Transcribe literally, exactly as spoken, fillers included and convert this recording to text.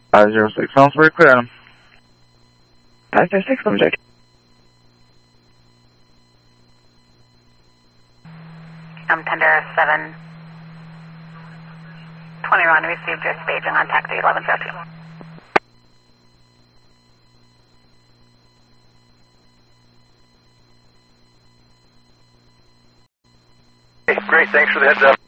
five zero six, sounds very clear, Adam. five zero six, let me check. I'm tender seven twenty-one, received your staging on taxi eleven zero two. Great, thanks for the heads up.